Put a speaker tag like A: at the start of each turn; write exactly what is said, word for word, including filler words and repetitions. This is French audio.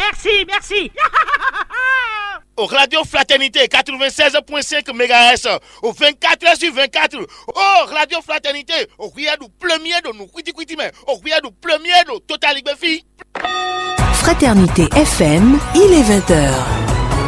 A: Merci, merci.
B: Au Radio Fraternité quatre-vingt-seize virgule cinq mégahertz au vingt-quatre heures sur vingt-quatre. Oh, Radio Fraternité, au cuillère du premier de nous, quiti quiti mais au cuillère du premier de Total Liberté.
C: Fraternité F M, il est vingt heures.